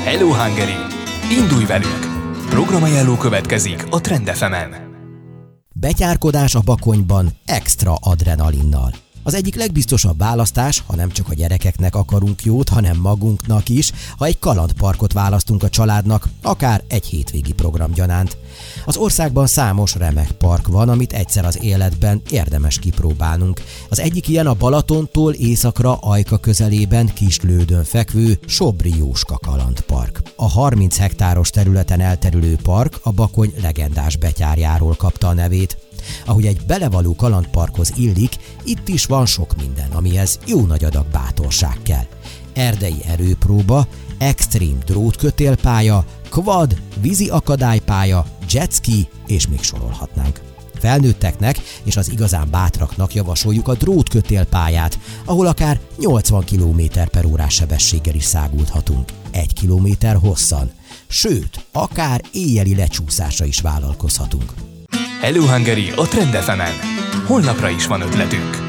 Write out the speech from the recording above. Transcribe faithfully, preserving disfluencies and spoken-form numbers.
Hello Hungary! Indulj velünk! Programajánló következik a Trend ef emen. Betyárkodás a Bakonyban extra adrenalinnal. Az egyik legbiztosabb választás, ha nem csak a gyerekeknek akarunk jót, hanem magunknak is, ha egy kalandparkot választunk a családnak, akár egy hétvégi program gyanánt. Az országban számos remek park van, amit egyszer az életben érdemes kipróbálnunk. Az egyik ilyen a Balatontól északra Ajka közelében Kislődön fekvő Sobri Jóska kalandpark. A harminc hektáros területen elterülő park a Bakony legendás betyárjáról kapta a nevét. Ahogy egy belevaló kalandparkhoz illik, itt is van sok minden, amihez jó nagy adag bátorság kell. Erdei erőpróba, extrém drótkötélpálya, quad, vízi akadálypálya, jetski és még sorolhatnánk. Felnőtteknek és az igazán bátraknak javasoljuk a drótkötélpályát, ahol akár nyolcvan kilométer per órás sebességgel is száguldhatunk, egy kilométer hosszan, sőt, akár éjjeli lecsúszásra is vállalkozhatunk. Hello Hungary a Trend ef emen. Holnapra is van ötletünk.